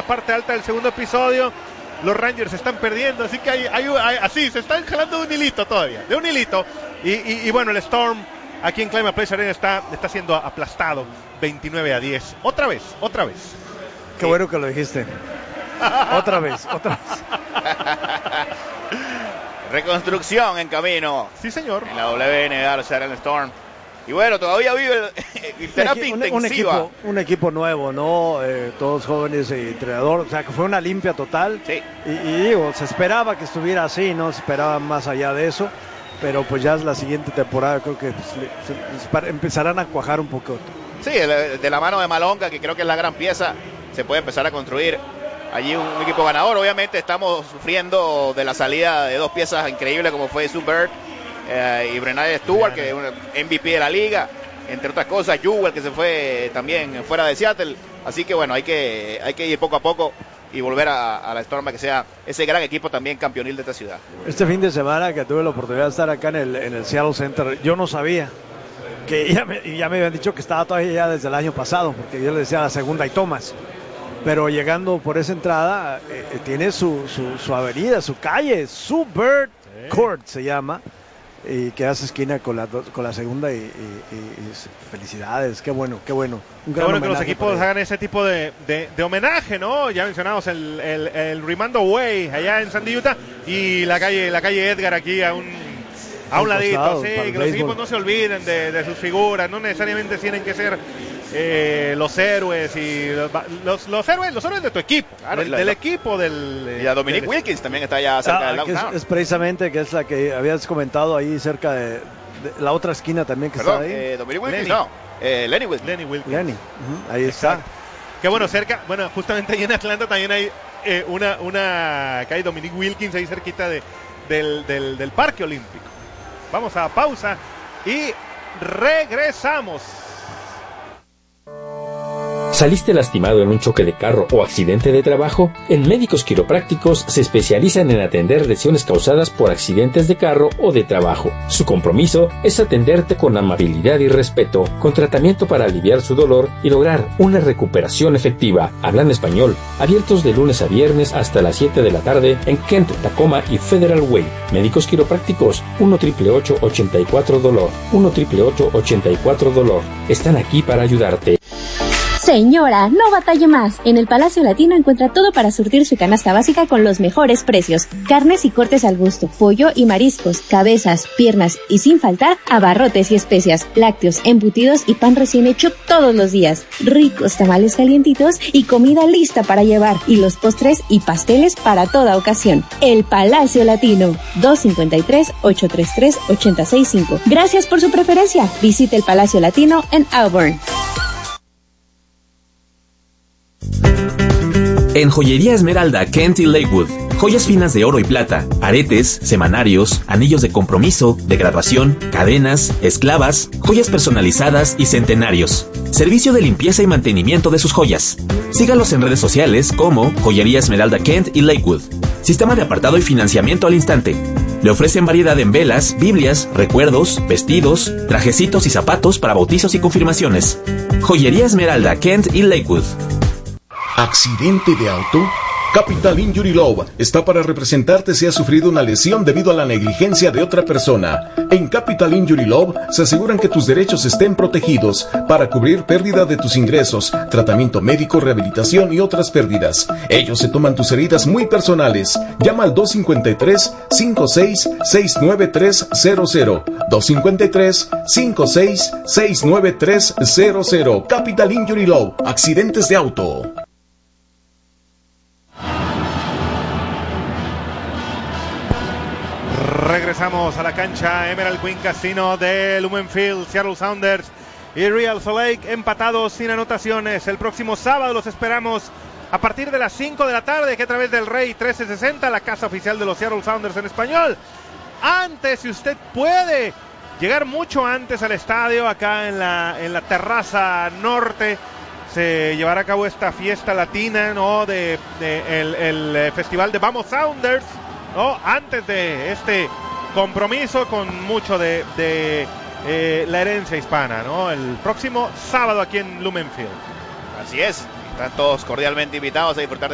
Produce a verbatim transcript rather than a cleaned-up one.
parte alta del segundo episodio. Los Rangers están perdiendo, así que hay, hay, hay, así se están jalando de un hilito todavía, de un hilito. Y, y, y bueno, el Storm aquí en Climate Place Arena está, está siendo aplastado veintinueve a diez. Otra vez, otra vez. Qué bueno que lo dijiste. Otra vez, otra vez. Reconstrucción en camino. Sí, señor. En la W N B A, o sea, en el Storm. Y bueno, todavía vive el, terapia un, intensiva. Un equipo, un equipo nuevo, ¿no? Eh, todos jóvenes y entrenador. O sea, que fue una limpia total. Sí. Y, y digo, se esperaba que estuviera así, no se esperaba más allá de eso. Pero pues ya es la siguiente temporada, creo que pues, le, empezarán a cuajar un poco. Sí, de, de la mano de Malonga, que creo que es la gran pieza, se puede empezar a construir allí un, un equipo ganador. Obviamente estamos sufriendo de la salida de dos piezas increíbles como fue Sue Bird eh, y Brennan Stewart, que es un M V P de la liga, entre otras cosas, Jewel, que se fue también fuera de Seattle. Así que bueno, hay que, hay que ir poco a poco y volver a, a la Storm, que sea ese gran equipo también campeonil de esta ciudad. Este fin de semana que tuve la oportunidad de estar acá en el, en el Seattle Center, yo no sabía que ya me, ya me habían dicho que estaba todavía ya desde el año pasado, porque yo le decía la segunda y Thomas. Pero llegando por esa entrada, eh, tiene su, su, su avenida, su calle, Sue Bird Court se llama, y que hace esquina con la, con la segunda y, y, y, y felicidades, qué bueno, qué bueno. Un qué bueno que los equipos hagan ese tipo de, de, de homenaje, ¿no? Ya mencionamos el, el, el Rimando Way allá en Sandy, Utah, y la calle, la calle Edgar aquí a un, a un ladito, costado, sí, que los béisbol. Equipos no se olviden de, de sus figuras, no necesariamente tienen que ser eh, los héroes y los, los, los héroes, los héroes de tu equipo, claro, del, la, del equipo del. Y a Dominique del, Wilkins también está allá cerca ah, del downtown. Es, es precisamente que es la que habías comentado ahí cerca de, de la otra esquina también que Perdón, está ahí. Eh, Dominique Wilkins, Lenny. no, eh, Lenny Wilkins. Lenny Wilkins. Lenny, uh-huh, ahí Exacto. está. Qué bueno, cerca, bueno, justamente ahí en Atlanta también hay eh, una, una calle Dominique Wilkins ahí cerquita de, del, del, del Parque Olímpico. Vamos a pausa y regresamos. ¿Saliste lastimado en un choque de carro o accidente de trabajo? En Médicos Quiroprácticos se especializan en atender lesiones causadas por accidentes de carro o de trabajo. Su compromiso es atenderte con amabilidad y respeto, con tratamiento para aliviar su dolor y lograr una recuperación efectiva. Hablan español, abiertos de lunes a viernes hasta las siete de la tarde en Kent, Tacoma y Federal Way. Médicos Quiroprácticos, uno ocho ocho ocho ochenta y cuatro dolor, uno ocho ocho ocho ochenta y cuatro dolor. Están aquí para ayudarte. Señora, no batalle más. En el Palacio Latino encuentra todo para surtir su canasta básica con los mejores precios. Carnes y cortes al gusto, pollo y mariscos, cabezas, piernas y sin faltar abarrotes y especias, lácteos, embutidos y pan recién hecho todos los días. Ricos tamales calientitos y comida lista para llevar. Y los postres y pasteles para toda ocasión. El Palacio Latino, dos cinco tres, ocho tres tres, ocho seis cinco. Gracias por su preferencia. Visite el Palacio Latino en Auburn. En Joyería Esmeralda, Kent y Lakewood, joyas finas de oro y plata, aretes, semanarios, anillos de compromiso, de graduación, cadenas, esclavas, joyas personalizadas y centenarios. Servicio de limpieza y mantenimiento de sus joyas. Sígalos en redes sociales como Joyería Esmeralda Kent y Lakewood. Sistema de apartado y financiamiento al instante. Le ofrecen variedad en velas, biblias, recuerdos, vestidos, trajecitos y zapatos para bautizos y confirmaciones. Joyería Esmeralda Kent y Lakewood. ¿Accidente de auto? Capital Injury Law está para representarte si has sufrido una lesión debido a la negligencia de otra persona. En Capital Injury Law se aseguran que tus derechos estén protegidos para cubrir pérdida de tus ingresos, tratamiento médico, rehabilitación y otras pérdidas. Ellos se toman tus heridas muy personales. Llama al dos cinco tres, cinco seis, seis nueve tres cero cero. dos cinco tres, cinco seis, seis nueve tres cero cero. Capital Injury Law. Accidentes de auto. Regresamos a la cancha Emerald Queen Casino de Lumenfield. Seattle Sounders y Real Salt Lake empatados sin anotaciones. El próximo sábado los esperamos a partir de las cinco de la tarde, que a través del Rey trece sesenta, la casa oficial de los Seattle Sounders en español. Antes, si usted puede llegar mucho antes al estadio, acá en la, en la terraza norte, se llevará a cabo esta fiesta latina, ¿no? De, de el, el festival de Vamos Sounders, ¿no? Antes de este compromiso con mucho de, de eh, la herencia hispana, ¿no? El próximo sábado aquí en Lumenfield. Así es, están todos cordialmente invitados a disfrutar de